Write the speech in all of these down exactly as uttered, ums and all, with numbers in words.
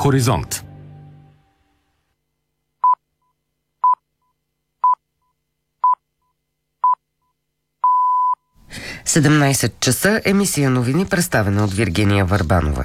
Хоризонт. седемнайсет часа, емисия новини, представена от Виргиния Върбанова.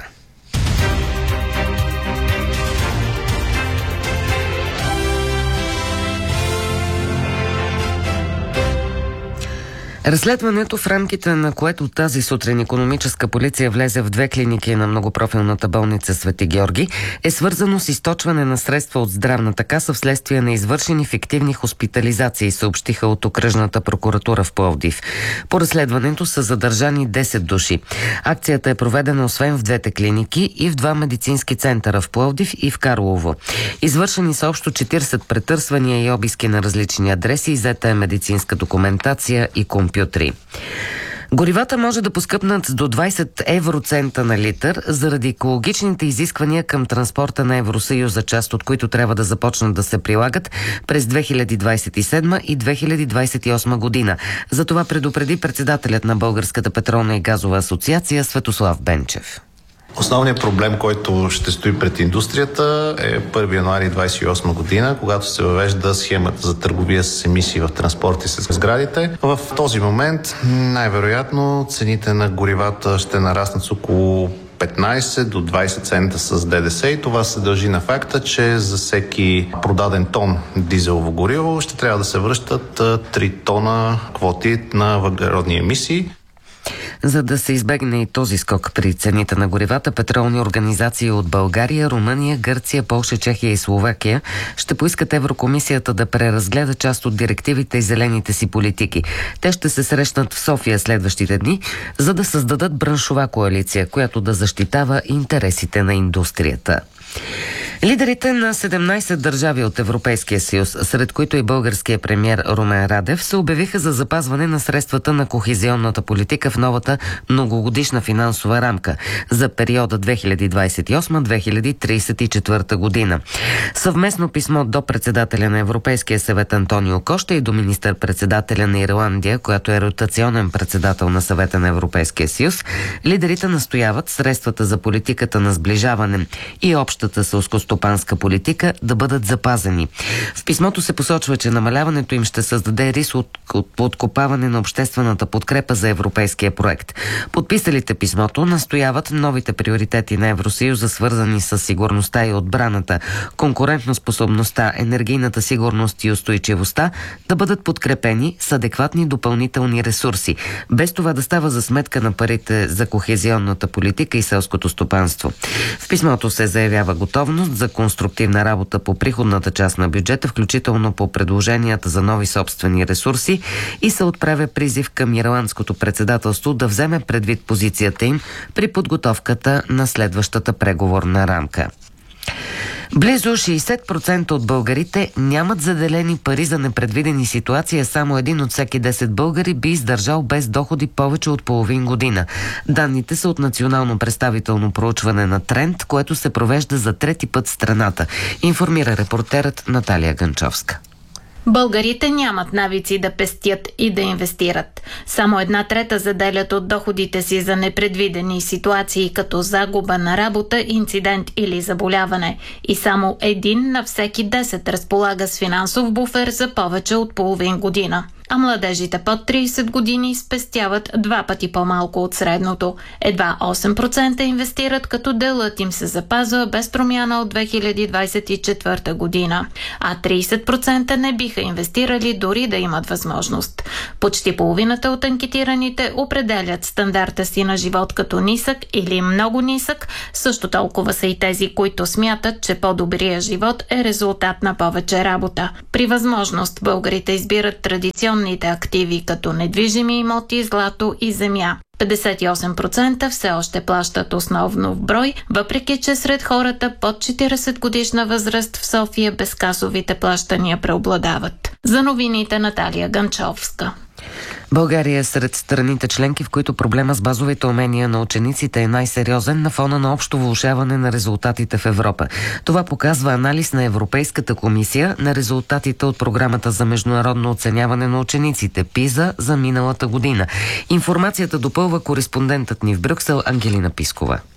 Разследването, в рамките на което тази сутрин икономическа полиция влезе в две клиники на многопрофилната болница Свети Георги, е свързано с източване на средства от здравната каса вследствие на извършени фиктивни хоспитализации, съобщиха от окръжната прокуратура в Пловдив. По разследването са задържани десет души. Акцията е проведена освен в двете клиники и в два медицински центъра в Пловдив и в Карлово. Извършени са общо четирийсет претърсвания и обиски на различни адреси, иззета е медицинска документация и компютри. Горивата може да поскъпнат с до двайсет евроцента на литър заради екологичните изисквания към транспорта на Евросъюза, част от които трябва да започнат да се прилагат през две хиляди двайсет и седма и две хиляди двайсет и осма година. За това предупреди председателят на Българската петролна и газова асоциация Светослав Бенчев. Основният проблем, който ще стои пред индустрията, е първи януари двайсет и осма година, когато се въвежда схемата за търговия с емисии в транспорт и с сградите. В този момент най-вероятно цените на горивата ще нараснат с около петнайсет до двайсет цента с ДДС и това се дължи на факта, че за всеки продаден тон дизелово гориво ще трябва да се връщат три тона квоти на въглеродни емисии. За да се избегне и този скок при цените на горивата, петролни организации от България, Румъния, Гърция, Полша, Чехия и Словакия ще поискат Еврокомисията да преразгледа част от директивите и зелените си политики. Те ще се срещнат в София следващите дни, за да създадат браншова коалиция, която да защитава интересите на индустрията. Лидерите на седемнайсет държави от Европейския съюз, сред които и българският премиер Румен Радев, се обявиха за запазване на средствата на кохезионната политика в новата многогодишна финансова рамка за периода две хиляди двайсет и осма - две хиляди трийсет и четвърта година. Съвместно писмо до председателя на Европейския съвет Антонио Кошта и до министър-председателя на Ирландия, която е ротационен председател на Съвета на Европейския съюз, лидерите настояват средствата за политиката на сближаване и общата селскостопанска политика да бъдат запазени. В писмото се посочва, че намаляването им ще създаде риск от подкопаване на обществената подкрепа за европейския проект. Подписалите писмото настояват новите приоритети на Евросъюза, свързани с сигурността и отбраната, конкурентоспособността, енергийната сигурност и устойчивостта, да бъдат подкрепени с адекватни допълнителни ресурси, без това да става за сметка на парите за кохезионната политика и селското стопанство. В писмото се заявява готовност за конструктивна работа по приходната част на бюджета, включително по предложенията за нови собствени ресурси, и се отправя призив към ирландското председателство да вземе предвид позицията им при подготовката на следващата преговорна рамка. Близо шейсет процента от българите нямат заделени пари за непредвидени ситуации, а само един от всеки десет българи би издържал без доходи повече от половин година. Данните са от национално представително проучване на Тренд, което се провежда за трети път в страната, информира репортерът Наталия Ганчовска. Българите нямат навици да пестят и да инвестират. Само една трета заделят от доходите си за непредвидени ситуации, като загуба на работа, инцидент или заболяване. И само един на всеки десет разполага с финансов буфер за повече от половин година. А младежите под трийсет години спестяват два пъти по-малко от средното. Едва осем процента инвестират, като делът им се запазва без промяна от две хиляди двайсет и четвърта година. А трийсет процента не биха инвестирали дори да имат възможност. Почти половината от анкетираните определят стандарта си на живот като нисък или много нисък. Също толкова са и тези, които смятат, че по-добрия живот е резултат на повече работа. При възможност българите избират традиционно активи като недвижими имоти, злато и земя. петдесет и осем процента все още плащат основно в брой, въпреки че сред хората под четирийсет годишна възраст в София безкасовите плащания преобладават. За новините Наталия Ганчовска. България е сред страните членки, в които проблема с базовите умения на учениците е най-сериозен на фона на общо влошаване на резултатите в Европа. Това показва анализ на Европейската комисия на резултатите от програмата за международно оценяване на учениците ПИЗА за миналата година. Информацията допълва кореспондентът ни в Брюксел Ангелина Пискова.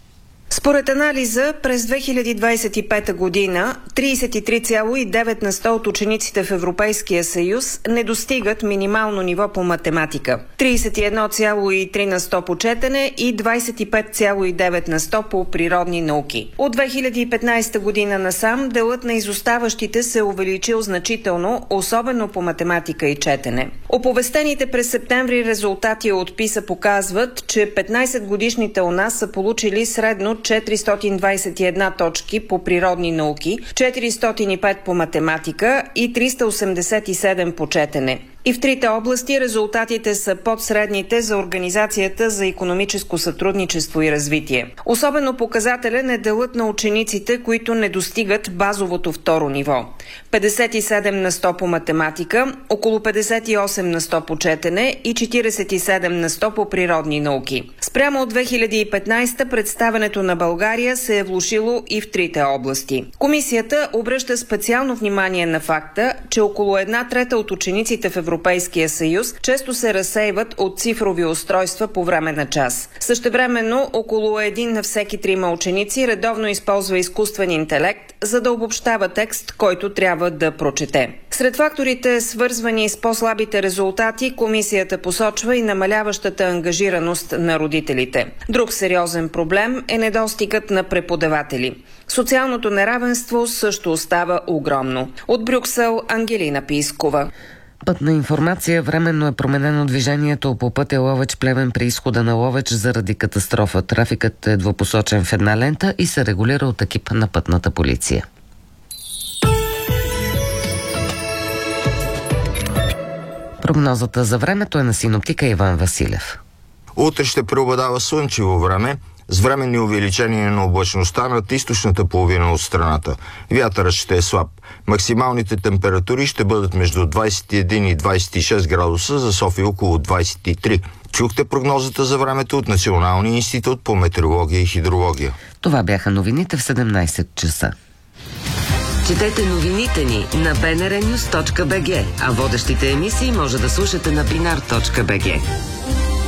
Според анализа, през две хиляди двадесет и пета година тридесет и три цяло и девет на сто от учениците в Европейския съюз не достигат минимално ниво по математика, тридесет и едно цяло и три на сто по четене и двадесет и пет цяло и девет на сто по природни науки. От две хиляди и петнадесета година насам делът на изоставащите се увеличил значително, особено по математика и четене. Оповестените през септември резултати от ПИСА показват, че петнадесетгодишните у нас са получили средно четиристотин двадесет и една точки по природни науки, четиристотин и пет по математика и триста осемдесет и седем по четене. И в трите области резултатите са под средните за Организацията за икономическо сътрудничество и развитие. Особено показателен е делът на учениците, които не достигат базовото второ ниво. петдесет и седем на сто по математика, около петдесет и осем на сто по четене и четиридесет и седем на сто по природни науки. Спрямо от две хиляди и петнадесета представянето на България се е влошило и в трите области. Комисията обръща специално внимание на факта, че около една трета от учениците в Европейския съюз често се разсейват от цифрови устройства по време на час. Същевременно, около един на всеки трима ученици редовно използва изкуствен интелект, за да обобщава текст, който трябва да прочете. Сред факторите, свързвани с по-слабите резултати, комисията посочва и намаляващата ангажираност на родителите. Друг сериозен проблем е недостигът на преподаватели. Социалното неравенство също остава огромно. От Брюксел, Ангелина Пискова. Пътна информация. Временно е променено движението по пътя Ловеч-Плевен при изхода на Ловеч заради катастрофа. Трафикът е двупосочен в една лента и се регулира от екип на пътната полиция. Прогнозата за времето е на синоптика Иван Василев. Утре ще преобладава слънчево време, с временни увеличения на облачността над източната половина от страната. Вятърът ще е слаб. Максималните температури ще бъдат между двадесет и един и двадесет и шест градуса, за София около двадесет и три. Чухте прогнозата за времето от Националния институт по метеорология и хидрология. Това бяха новините в седемнадесет часа. Четете новините ни на би ен ар нюз точка би джи, а водещите емисии може да слушате на бинар точка би джи.